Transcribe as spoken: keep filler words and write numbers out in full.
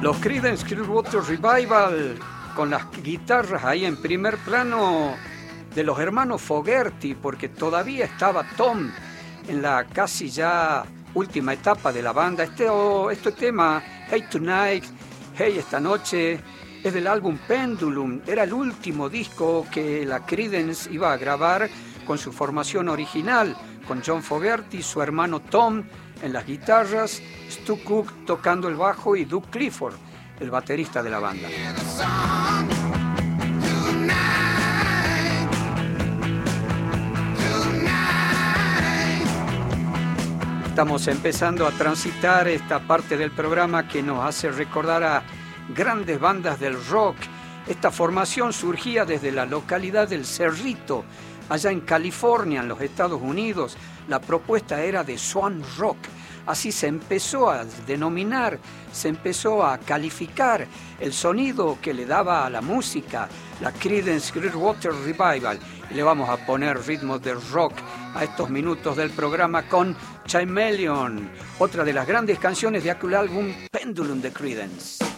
Los Creedence Clearwater Revival, con las guitarras ahí en primer plano de los hermanos Fogerty, porque todavía estaba Tom en la casi ya última etapa de la banda. Este, oh, este tema, Hey Tonight, Hey Esta Noche, es del álbum Pendulum. Era el último disco que la Creedence iba a grabar con su formación original, con John Fogerty, su hermano Tom en las guitarras, Stu Cook tocando el bajo y Doug Clifford, el baterista de la banda. Estamos empezando a transitar esta parte del programa que nos hace recordar a grandes bandas del rock. Esta formación surgía desde la localidad del Cerrito, allá en California, en los Estados Unidos. La propuesta era de Swan Rock. Así se empezó a denominar, se empezó a calificar el sonido que le daba a la música, la Creedence Clearwater Revival. Y le vamos a poner ritmos de rock a estos minutos del programa con Chameleon, otra de las grandes canciones de aquel álbum Pendulum de Creedence.